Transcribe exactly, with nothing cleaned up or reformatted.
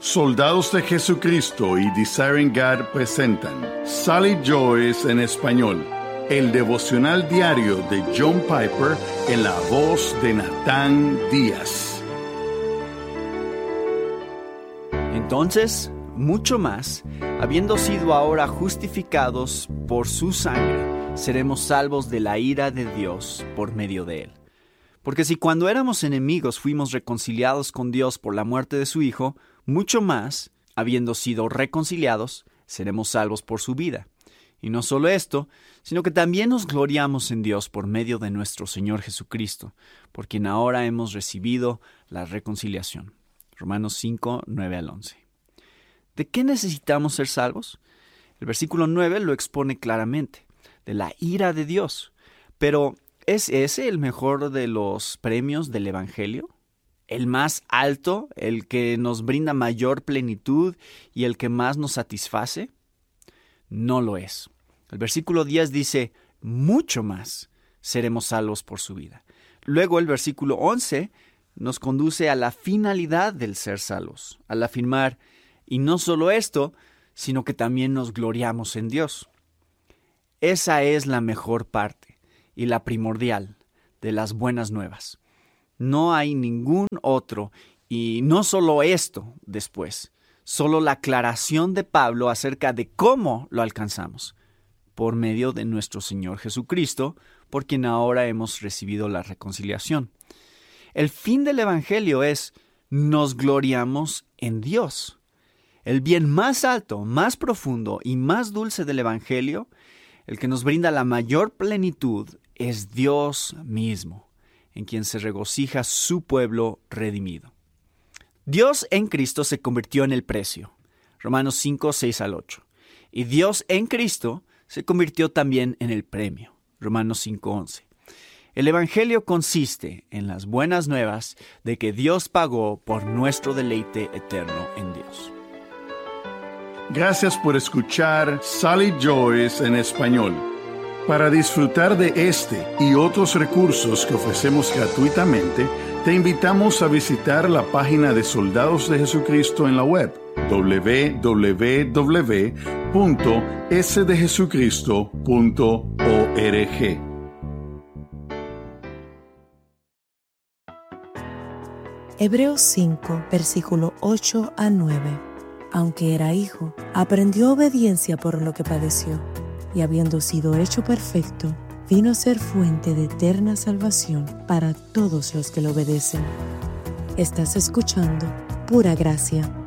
Soldados de Jesucristo y Desiring God presentan Sally Joyce en español, el devocional diario de John Piper en la voz de Natán Díaz. Entonces, mucho más, habiendo sido ahora justificados por su sangre, seremos salvos de la ira de Dios por medio de él. Porque si cuando éramos enemigos fuimos reconciliados con Dios por la muerte de su Hijo, mucho más, habiendo sido reconciliados, seremos salvos por su vida. Y no solo esto, sino que también nos gloriamos en Dios por medio de nuestro Señor Jesucristo, por quien ahora hemos recibido la reconciliación. Romanos cinco, nueve al once. ¿De qué necesitamos ser salvos? El versículo nueve lo expone claramente, de la ira de Dios. Pero, ¿es ese el mejor de los premios del Evangelio? ¿El más alto, el que nos brinda mayor plenitud y el que más nos satisface? No lo es. El versículo diez dice, mucho más seremos salvos por su vida. Luego el versículo once nos conduce a la finalidad del ser salvos, al afirmar, y no solo esto, sino que también nos gloriamos en Dios. Esa es la mejor parte y la primordial de las buenas nuevas. No hay ningún otro, y no solo esto después, solo la aclaración de Pablo acerca de cómo lo alcanzamos, por medio de nuestro Señor Jesucristo, por quien ahora hemos recibido la reconciliación. El fin del Evangelio es, nos gloriamos en Dios. El bien más alto, más profundo y más dulce del Evangelio, el que nos brinda la mayor plenitud, es Dios mismo, en quien se regocija su pueblo redimido. Dios en Cristo se convirtió en el precio. Romanos cinco, seis al ocho. Y Dios en Cristo se convirtió también en el premio. Romanos cinco, once. El Evangelio consiste en las buenas nuevas de que Dios pagó por nuestro deleite eterno en Dios. Gracias por escuchar Sally Joyce en español. Para disfrutar de este y otros recursos que ofrecemos gratuitamente, te invitamos a visitar la página de Soldados de Jesucristo en la web doble u doble u doble u punto ese de jesucristo punto org. Hebreos cinco, versículo ocho a nueve. Aunque era hijo, aprendió obediencia por lo que padeció, y habiendo sido hecho perfecto, vino a ser fuente de eterna salvación para todos los que lo obedecen. Estás escuchando Pura Gracia.